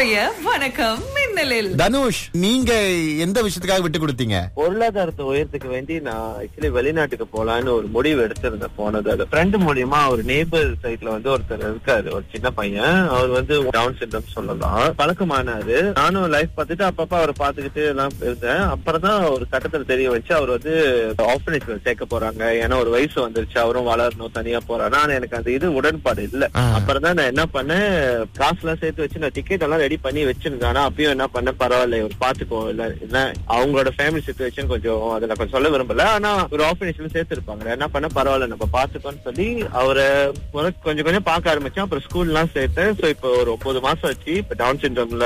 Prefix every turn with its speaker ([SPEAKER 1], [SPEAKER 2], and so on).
[SPEAKER 1] இன்றைய வணக்கம் மின்னலில்.
[SPEAKER 2] தனுஷ், நீங்க எந்த விஷயத்துக்காக விட்டு கொடுத்தீங்க?
[SPEAKER 3] பொருளாதாரத்தை உயர்த்துக்க வேண்டி நான் ஆக்சுவலி வெளிநாட்டுக்கு போலான்னு ஒரு முடிவு எடுத்திருந்தேன். போனது அது ஃப்ரெண்டு மூலியமா ஒரு நேபர் சைட்ல ஒருத்தர் இருக்காரு, ஒரு சின்ன பையன். அவர் டவுன் சிண்ட்ரோம் சொல்லலாம், பழக்கமானாரு. நானும் லைஃப் பார்த்துட்டு அப்பப்ப அவரை பார்த்துக்கிட்டு எல்லாம் இருந்தேன். அப்புறம் தான் ஒரு கட்டத்துல தெரிய வச்சு அவர் ஆர்ஃபனேஜ்ல சேர்க்க போறாங்க. ஏன்னா ஒரு வயசு வந்துருச்சு, அவரும் வளரணும், தனியா போறாரு. ஆனா எனக்கு அந்த இது உடன்பாடு இல்ல. அப்புறம் தான் நான் என்ன பண்ணேன், காசு எல்லாம் சேர்த்து வச்சு நான் டிக்கெட் எல்லாம் ரெடி பண்ணி வச்சிருந்தேன். ஆனா அப்பயும் என்ன பண்ண, பரவாயில்ல ஒரு பாத்துக்கோ, இல்ல அவங்களோட ஃபேமிலி சிச்சுவேஷன் கொஞ்சம் அதுல கொஞ்சம் சொல்ல விரும்பல. ஆனா ஒரு ஆர்ஃபனேஜ்ல சேர்த்து இருப்பாங்க, என்ன பண்ண பரவாயில்ல நம்ம பாத்துக்கோன்னு சொல்லி அவரை கொஞ்சம் கொஞ்சம் பார்க்க ஆரம்பிச்சேன். அப்புறம் ஸ்கூல் எல்லாம் சேர்த்தேன். சோ இப்போ ஒரு 9 மாசம் ஆச்சு. இப்ப டவுன் சிண்ட்ரோம்ல